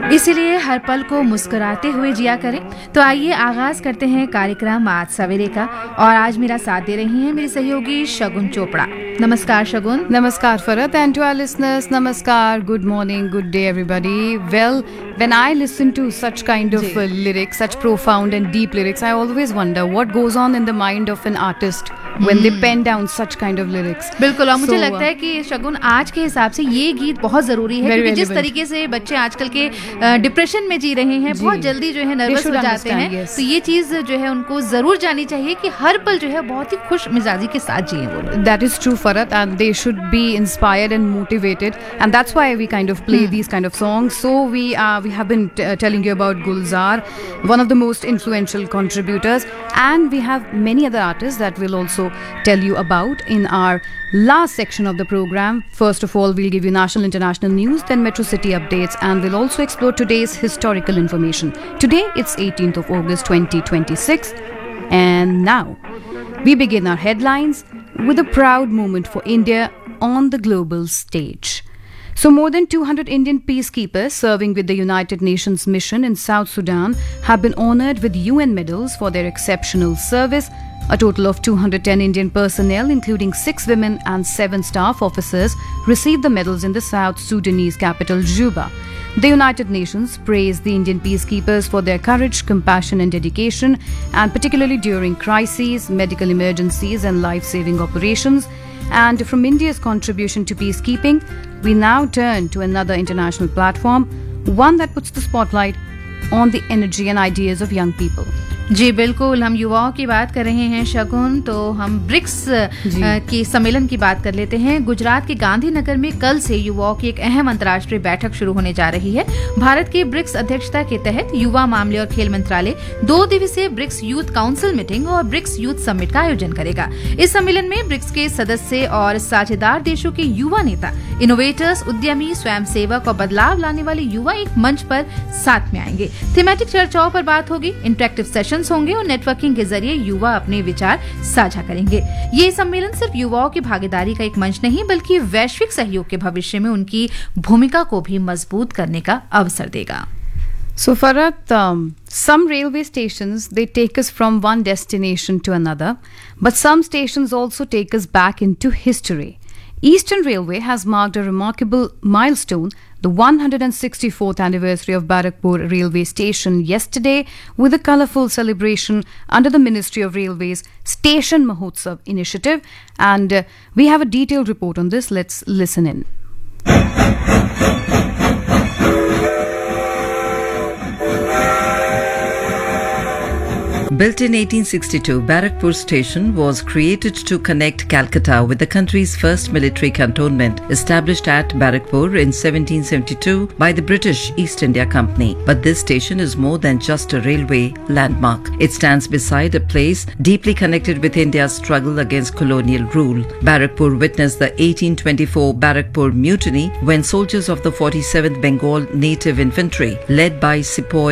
इसीलिए हर पल को मुस्कुराते हुए जिया करें। तो आइए आगाज करते हैं कार्यक्रम आज सवेरे का। और आज मेरा साथ दे रही हैं मेरी सहयोगी शगुन चोपड़ा। नमस्कार शगुन। Namaskar Farat, and to our listeners, Namaskar, good morning, good day everybody. Well, when I listen to such kind of lyrics, such profound and deep lyrics, I always wonder what goes on in the mind of an artist when they pen down such kind of lyrics. बिल्कुल, और मुझे लगता है कि शगुन आज के हिसाब से ये गीत बहुत जरूरी है, क्योंकि जिस तरीके से बच्चे आजकल के डिप्रेशन में जी रहे हैं, बहुत जल्दी जो है नर्वस हो जाते हैं, तो ये चीज जो है उनको जरूर जानी चाहिए कि हर पल जो है बहुत ही खुश मिजाजी के साथ जिए वो लोग। That is true, Farat, and they should be inspired and motivated, and that's why we kind of play these kind of songs. So we have been telling you about Gulzar, one of the most influential contributors, and we have many other artists that we'll also tell you about in our last section of the program. First of all, we'll give you national international news, then Metro City updates, and we'll also explore today's historical information. Today it's 18th of August 2026, and now we begin our headlines with a proud moment for India on the global stage. So more than 200 Indian peacekeepers serving with the United Nations mission in South Sudan have been honored with UN medals for their exceptional service. A total of 210 Indian personnel, including 6 women and 7 staff officers, received the medals in the South Sudanese capital, Juba. The United Nations praised the Indian peacekeepers for their courage, compassion and dedication, and particularly during crises, medical emergencies and life-saving operations. And from India's contribution to peacekeeping, we now turn to another international platform, one that puts the spotlight on the energy and ideas of young people. जी बिल्कुल, हम युवाओं की बात कर रहे हैं शगुन, तो हम ब्रिक्स के सम्मेलन की बात कर लेते हैं। गुजरात के गांधीनगर में कल से युवाओं की एक अहम अंतर्राष्ट्रीय बैठक शुरू होने जा रही है। भारत की ब्रिक्स अध्यक्षता के तहत युवा मामले और खेल मंत्रालय 2 दिवसीय ब्रिक्स यूथ काउंसिल मीटिंग और ब्रिक्स यूथ समिट का आयोजन करेगा। इस सम्मेलन में ब्रिक्स के सदस्य और साझेदार देशों के युवा नेता, इनोवेटर्स, उद्यमी, स्वयंसेवक और बदलाव लाने वाले युवा एक मंच पर साथ में आएंगे। थीमेटिक चर्चाओं पर बात होगी, इंटरेक्टिव सेशन होंगे और नेटवर्किंग के जरिए युवा अपने विचार साझा करेंगे। ये सम्मेलन सिर्फ युवाओं की भागीदारी का एक मंच नहीं, बल्कि वैश्विक सहयोग के भविष्य में उनकी भूमिका को भी मजबूत करने का अवसर देगा। So Farat, some railway stations, they take us from one destination to another, but some stations also take us back into history. Eastern Railway has marked a remarkable milestone, the 164th anniversary of Barakpur Railway Station yesterday, with a colourful celebration under the Ministry of Railways Station Mahotsav initiative. And we have a detailed report on this. Let's listen in. Built in 1862, Barakpur Station was created to connect Calcutta with the country's first military cantonment, established at Barakpur in 1772 by the British East India Company. But this station is more than just a railway landmark. It stands beside a place deeply connected with India's struggle against colonial rule. Barakpur witnessed the 1824 Barakpur Mutiny, when soldiers of the 47th Bengal Native Infantry, led by Sepoy